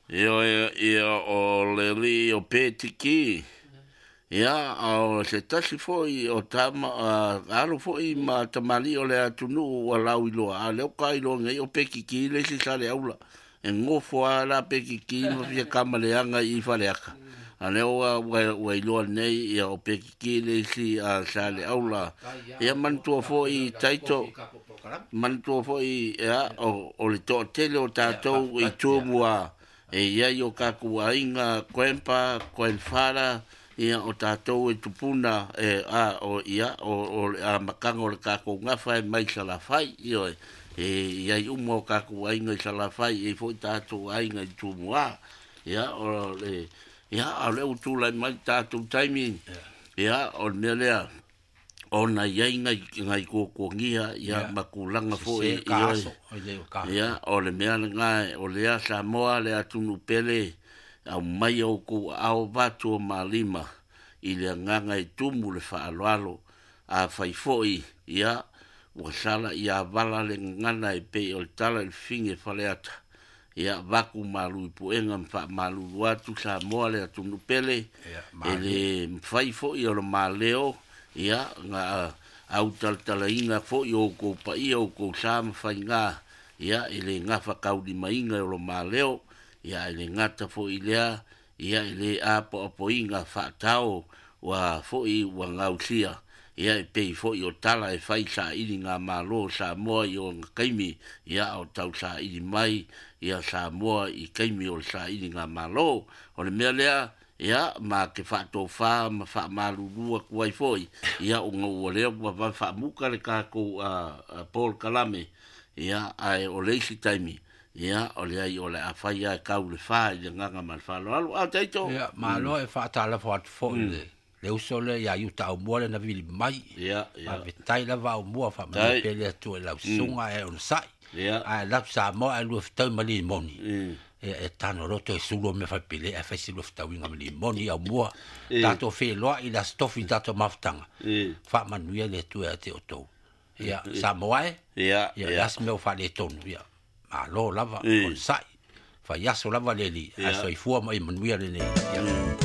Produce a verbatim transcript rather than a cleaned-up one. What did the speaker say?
Ia ia o le li o petiki. Ia o se tasi foi o tama alo foi ma tamali o le atunu o lau iloa. A leo kai lo ngai o pekiki le si sale aula. E ngofo a la pekiki ma fia kamaleanga i faleaka. A leo wa iloa nei ia o pekiki le si a sale aula. Ia mantua foi taito. Mantua foi ia o le to tele o tatou i tuamua. E ia yo kaku ainga kwempa kwenfara ia o tatou e tupuna e a o ia o o a makango le kaku ngafa e mai sala fai io e ia i umo kaku ainga sala fai e foi tatou ainga i tumua ia o le ia a le utula mai tatou taimi ia o melea ona ia ngai ngai ko ko ngia ia makulanga fo e ia o le mea ngai o le asa moa le atunu pele au mai o ko au vatu malima i le nganga i tumu le faaloalo a fai foi ia o sala ia vala le ngana e pe o tala le finge faleata ia vaku malu puenga fa malu watu sa moa le atunu pele e le fai foi o le maleo ia nga au tal talainga fo yo ko pa io ko sam fainga ia ile nga fa kaudi mainga lo maleo ia ile ngata fo ilea ia ile apo apo inga fa tao wa fo i wa ngausia ia pe fo yo tala e fai sa ili nga malo sa mo yo kaimi ia o tau sa ili mai ia sa mo i kaimi o sa ili nga malo o le melea ia ma ke fa to fa ma fa malulu ku ai foi ia o ngo le va fa muka le ka ko a Paul Kalame ia ai o le si taimi ia o le ai o le a fa ia ka u le fa ia nganga mal fa lo a taito ia ma lo e fa ta la fo fo le le usole ia yu ta o mo le na vi mai ia ia va tai la va o mo fa ma pe le tu la sunga e on sai ia ai la sa mo a lu fta mali moni e e tano roto e sulo me fa pele e fa si lo fta winga mali moni a mo tato fe lo i la stofi tato maftanga fa manuia le tu e te oto ia sa mo ai ia ia las me fa le tonu ia ma lo lava on sai fa ya so lava le li a so i fu mo i manuia le ia